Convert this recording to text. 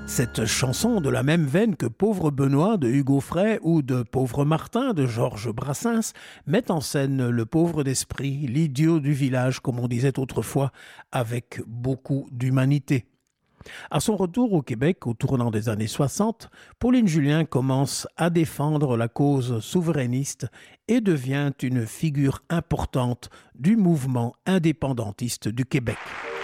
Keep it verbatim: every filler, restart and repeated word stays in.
Cette chanson, de la même veine que Pauvre Benoît de Hugo Frey ou de Pauvre Martin de Georges Brassens, met en scène le pauvre d'esprit, l'idiot du village, comme on disait autrefois, avec beaucoup d'humanité. À son retour au Québec au tournant des années soixante, Pauline Julien commence à défendre la cause souverainiste et devient une figure importante du mouvement indépendantiste du Québec.